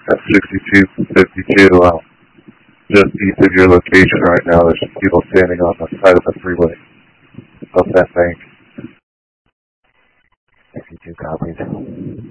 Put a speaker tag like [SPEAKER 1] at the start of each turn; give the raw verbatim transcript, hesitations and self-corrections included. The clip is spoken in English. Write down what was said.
[SPEAKER 1] at sixty-two fifty-two, um, just east of your location right now. There's some people standing on the side of the freeway of that bank.
[SPEAKER 2] fifty-two copies.